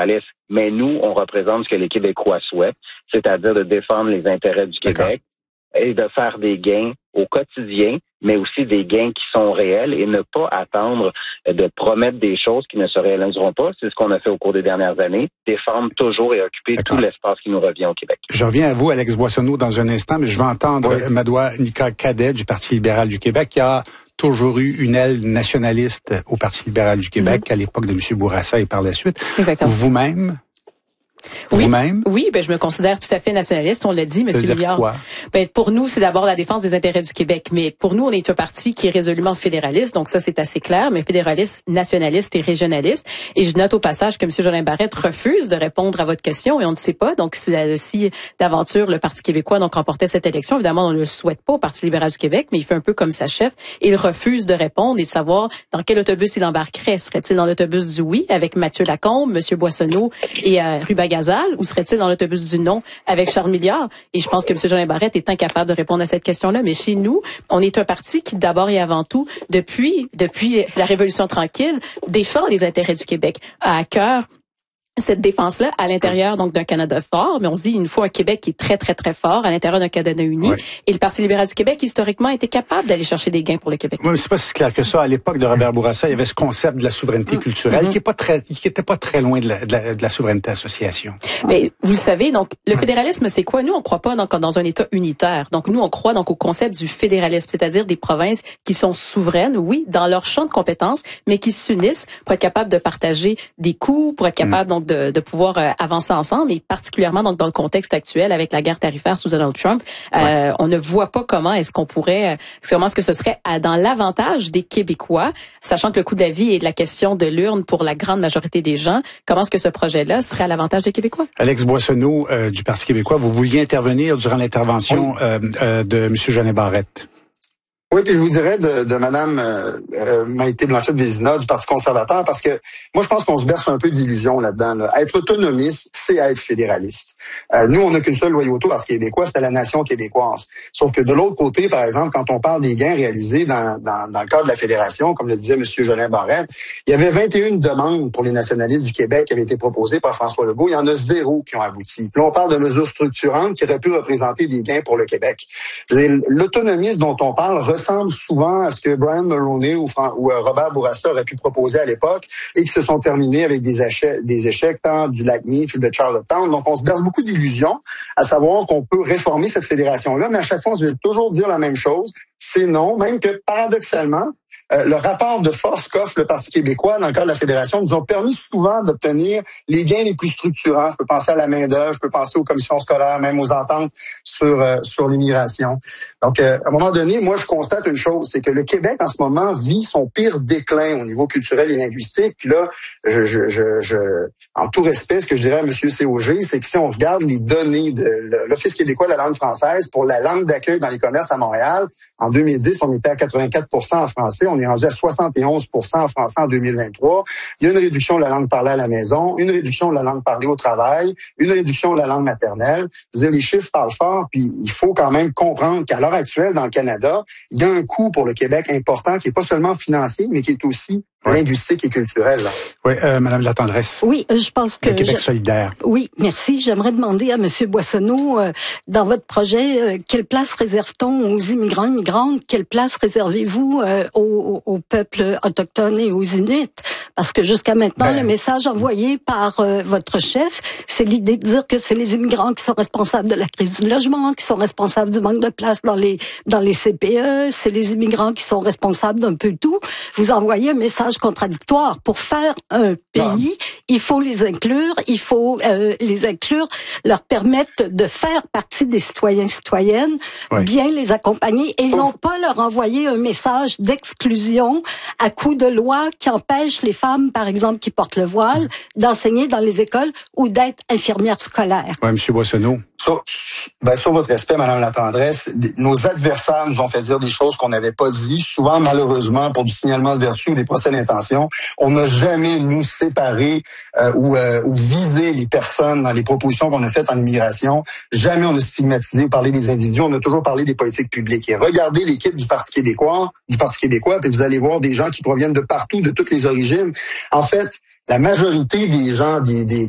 fédéralisme. Mais nous, on représente ce que les Québécois souhaitent, c'est-à-dire de défendre les intérêts du Québec et de faire des gains au quotidien, mais aussi des gains qui sont réels et ne pas attendre de promettre des choses qui ne se réaliseront pas. C'est ce qu'on a fait au cours des dernières années, défendre toujours et occuper tout l'espace qui nous revient au Québec. Je reviens à vous, Alex Boissonneau, dans un instant, mais je vais entendre Madoua Nika Cadet du Parti libéral du Québec, qui a toujours eu une aile nationaliste au Parti libéral du Québec à l'époque de M. Bourassa et par la suite. Exactement. Vous-même? Oui, Vous-même? oui, je me considère tout à fait nationaliste, on l'a dit, M. Milliard. Quoi? Pour nous, c'est d'abord la défense des intérêts du Québec, mais pour nous, on est un parti qui est résolument fédéraliste, donc ça, c'est assez clair, mais fédéraliste, nationaliste et régionaliste. Et je note au passage que M. Jolin Barrette refuse de répondre à votre question, et on ne sait pas, donc si d'aventure le Parti québécois donc remportait cette élection, évidemment, on ne le souhaite pas au Parti libéral du Québec, mais il fait un peu comme sa chef, et il refuse de répondre et de savoir dans quel autobus il embarquerait. Serait-il dans l'autobus du oui, avec Mathieu Lacombe, M. Boissonneau et Ruba Gazal, ou serait-il dans l'autobus du non avec Charles Milliard? Et je pense que M. Jolin Barrette est incapable de répondre à cette question-là. Mais chez nous, on est un parti qui, d'abord et avant tout, depuis la Révolution tranquille, défend les intérêts du Québec, a à cœur cette défense-là à l'intérieur donc d'un Canada fort, mais on se dit il nous faut un Québec qui est très très très fort à l'intérieur d'un Canada uni. Et le Parti libéral du Québec historiquement était capable d'aller chercher des gains pour le Québec. Oui, mais c'est pas si clair que ça. À l'époque de Robert Bourassa, il y avait ce concept de la souveraineté culturelle qui était pas très loin de la souveraineté association. Mais vous le savez, donc le fédéralisme c'est quoi? Nous on croit pas donc dans un État unitaire. Donc nous on croit donc au concept du fédéralisme, c'est-à-dire des provinces qui sont souveraines, oui, dans leur champ de compétences, mais qui s'unissent pour être capables de partager des coûts, pour être capables donc de pouvoir avancer ensemble, et particulièrement donc dans le contexte actuel avec la guerre tarifaire sous Donald Trump, on ne voit pas comment est-ce que ce serait dans l'avantage des Québécois, sachant que le coût de la vie est de la question de l'urne pour la grande majorité des gens. Comment est-ce que ce projet-là serait à l'avantage des Québécois? Alex Boissonneau du Parti québécois, vous vouliez intervenir durant l'intervention de M. Jolin Barrette. Oui, puis je vous dirais de Mme Maïté Blanchette-Vézina du Parti conservateur, parce que moi, je pense qu'on se berce un peu d'illusions là-dedans. Là. Être autonomiste, c'est être fédéraliste. Nous, on n'a qu'une seule loyauté parce Québécois, c'est à la nation québécoise. Sauf que de l'autre côté, par exemple, quand on parle des gains réalisés dans le cadre de la fédération, comme le disait M. Jolin Barrette, il y avait 21 demandes pour les nationalistes du Québec qui avaient été proposées par François Legault. Il y en a 0 qui ont abouti. Puis là, on parle de mesures structurantes qui auraient pu représenter des gains pour le Québec. L'autonomisme dont on parle ressemble souvent à ce que Brian Mulroney ou Robert Bourassa auraient pu proposer à l'époque et qui se sont terminés avec des échecs tant du lac Meach ou de Charlottetown. Donc, on se berce beaucoup d'illusions à savoir qu'on peut réformer cette fédération-là, mais à chaque fois, je vais toujours dire la même chose. C'est non, même que paradoxalement, le rapport de force qu'offre le Parti québécois dans le cadre de la fédération nous ont permis souvent d'obtenir les gains les plus structurants. Je peux penser à la main-d'œuvre, je peux penser aux commissions scolaires, même aux ententes sur l'immigration. Donc, à un moment donné, moi, je constate une chose, c'est que le Québec, en ce moment, vit son pire déclin au niveau culturel et linguistique. Puis là, en tout respect, ce que je dirais à M. COG, c'est que si on regarde les données de l'Office québécois de la langue française pour la langue d'accueil dans les commerces à Montréal, en 2010, on était à 84 % en français. On est rendu à 71 % en français en 2023. Il y a une réduction de la langue parlée à la maison, une réduction de la langue parlée au travail, une réduction de la langue maternelle. Je veux dire, les chiffres parlent fort, puis il faut quand même comprendre qu'à l'heure actuelle, dans le Canada, il y a un coût pour le Québec important qui est pas seulement financier, mais qui est aussi linguistique et culturelle. Oui, Madame Latendresse. Oui, je pense que... Le Québec solidaire. Oui, merci. J'aimerais demander à M. Boissonneau, dans votre projet, quelle place réserve-t-on aux immigrants, immigrantes? Quelle place réservez-vous aux peuples autochtones et aux Inuits? Parce que jusqu'à maintenant, le message envoyé par votre chef, c'est l'idée de dire que c'est les immigrants qui sont responsables de la crise du logement, qui sont responsables du manque de place dans les CPE, c'est les immigrants qui sont responsables d'un peu tout. Vous envoyez un message contradictoire. Pour faire un pays, il faut les inclure, leur permettre de faire partie des citoyens et citoyennes, bien les accompagner et non pas leur envoyer un message d'exclusion à coup de loi qui empêche les femmes, par exemple, qui portent le voile, d'enseigner dans les écoles ou d'être infirmières scolaires. Oui, M. Boissonneau. Sur votre respect, Madame Latendresse, nos adversaires nous ont fait dire des choses qu'on n'avait pas dit. Souvent, malheureusement, pour du signalement de vertu ou des procès d'intention, on n'a jamais, nous, séparé ou visé les personnes dans les propositions qu'on a faites en immigration. Jamais on a stigmatisé ou parlé des individus. On a toujours parlé des politiques publiques. Et regardez l'équipe du Parti québécois, puis vous allez voir des gens qui proviennent de partout, de toutes les origines. En fait, la majorité des gens, des